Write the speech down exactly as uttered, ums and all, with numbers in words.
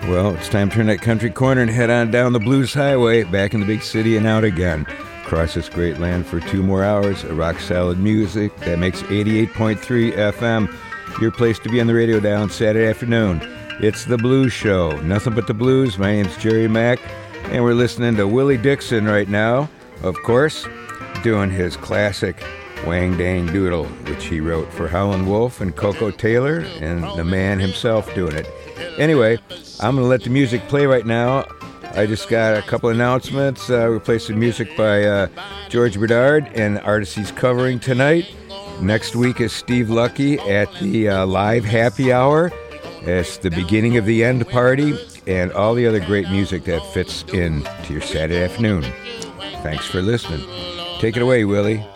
Well, it's time to turn that country corner and head on down the Blues Highway, back in the big city and out again. Across this great land for two more hours of rock-solid music that makes eighty-eight point three F M your place to be on the radio dial on Saturday afternoon. It's The Blues Show. Nothing but the blues. My name's Jerry Mack, and we're listening to Willie Dixon right now, of course, doing his classic Wang Dang Doodle, which he wrote for Howlin' Wolf and Coco Taylor, and the man himself doing it. Anyway, I'm going to let the music play right now. I just got a couple announcements. Uh, we play some music by uh, George Bedard and artists he's covering tonight. Next week is Steve Lucky at the uh, live happy hour. It's the beginning of the end party and all the other great music that fits in to your Saturday afternoon. Thanks for listening. Take it away, Willie.